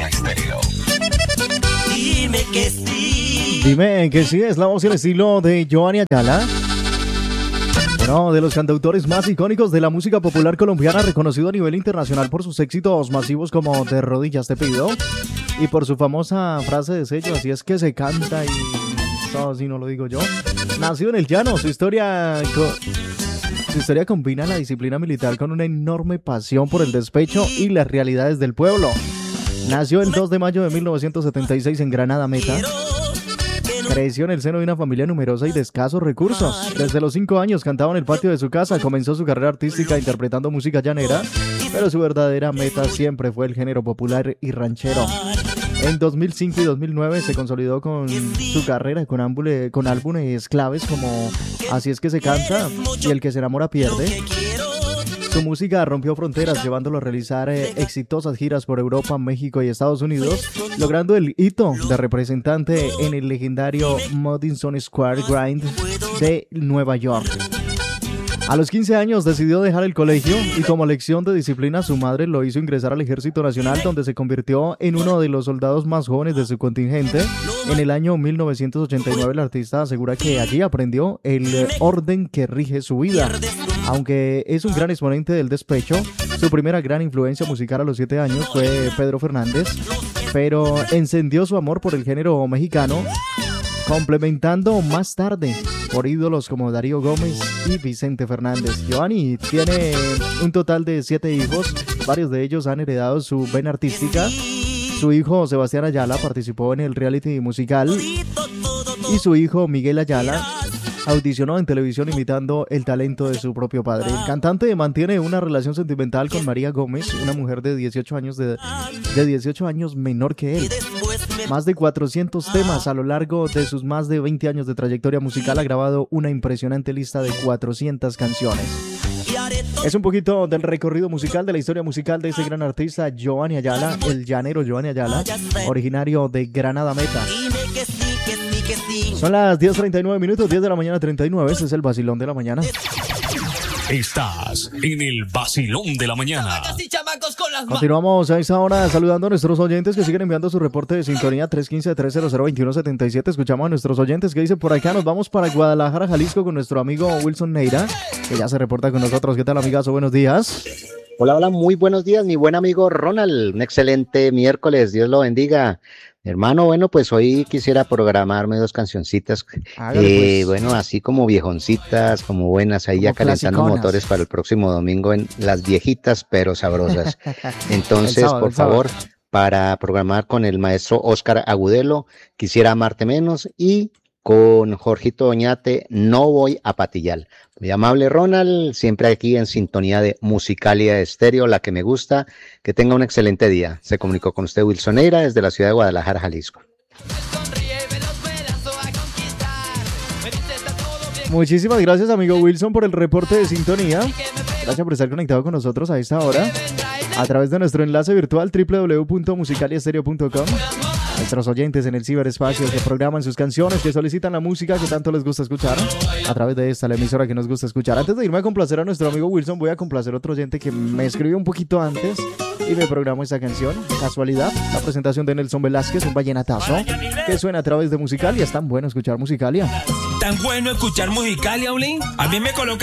Estéreo. Dime que sí. Dime que sí, es la voz y el estilo de Giovanni Ayala, uno de los cantautores más icónicos de la música popular colombiana, reconocido a nivel internacional por sus éxitos masivos como De rodillas te pido y por su famosa frase de sello, así es que se canta y todo así no lo digo yo. Nació en el llano, su historia combina la disciplina militar con una enorme pasión por el despecho y las realidades del pueblo. Nació el 2 de mayo de 1976 en Granada Meta. Creció en el seno de una familia numerosa y de escasos recursos. Desde los 5 años cantaba en el patio de su casa. Comenzó su carrera artística interpretando música llanera, pero su verdadera meta siempre fue el género popular y ranchero. En 2005 y 2009 se consolidó con su carrera con álbumes claves como Así es que se canta y El que se enamora pierde. Su música rompió fronteras, llevándolo a realizar exitosas giras por Europa, México y Estados Unidos, logrando el hito de representante en el legendario Madison Square Garden de Nueva York. A los 15 años decidió dejar el colegio y como lección de disciplina su madre lo hizo ingresar al Ejército Nacional, donde se convirtió en uno de los soldados más jóvenes de su contingente. En el año 1989 el artista asegura que allí aprendió el orden que rige su vida. Aunque es un gran exponente del despecho, su primera gran influencia musical a los 7 años fue Pedro Fernández, pero encendió su amor por el género mexicano, complementando más tarde por ídolos como Darío Gómez y Vicente Fernández. Giovanni tiene un total de 7 hijos, varios de ellos han heredado su vena artística. Su hijo Sebastián Ayala participó en el reality musical y su hijo Miguel Ayala audicionó en televisión imitando el talento de su propio padre. El cantante mantiene una relación sentimental con María Gómez, una mujer de 18 años de 18 años menor que él. Más de 400 temas a lo largo de sus más de 20 años de trayectoria musical. Ha grabado una impresionante lista de 400 canciones. Es un poquito del recorrido musical, de la historia musical de este gran artista Giovanni Ayala, el llanero Giovanni Ayala, originario de Granada Meta. Son las 10:39 minutos, 10 de la mañana 39. Este es el vacilón de la mañana. Estás en el vacilón de la mañana. Continuamos a esta hora saludando a nuestros oyentes que siguen enviando su reporte de sintonía 315-300-2177. Escuchamos a nuestros oyentes que dicen por acá: nos vamos para Guadalajara, Jalisco con nuestro amigo Wilson Neira, que ya se reporta con nosotros. ¿Qué tal, amigazo? Buenos días. Hola, hola, muy buenos días, mi buen amigo Ronald. Un excelente miércoles, Dios lo bendiga. Hermano, bueno, pues hoy quisiera programarme 2 cancioncitas, pues. bueno, así como viejoncitas, como buenas, ahí como ya calentando clasiconas. Motores para el próximo domingo en las viejitas pero sabrosas. Entonces, sábado, por favor, para programar con el maestro Óscar Agudelo, Quisiera amarte menos, y con Jorgito Oñate, No voy a patillar. Muy amable Ronald, siempre aquí en sintonía de Musicalia Estéreo, la que me gusta. Que tenga un excelente día. Se comunicó con usted Wilson Neira desde la ciudad de Guadalajara, Jalisco. Muchísimas gracias, amigo Wilson, por el reporte de sintonía. Gracias por estar conectado con nosotros a esta hora a través de nuestro enlace virtual www.musicaliastereo.com. Nuestros oyentes en el ciberespacio que programan sus canciones, que solicitan la música que tanto les gusta escuchar a través de esta, la emisora que nos gusta escuchar. Antes de irme a complacer a nuestro amigo Wilson, voy a complacer a otro oyente que me escribió un poquito antes y me programó esta canción. Casualidad, la presentación de Nelson Velázquez, un vallenatazo que suena a través de Musicalia. Es tan bueno escuchar Musicalia. Tan bueno escuchar Musicalia, Olin. A mí me coloca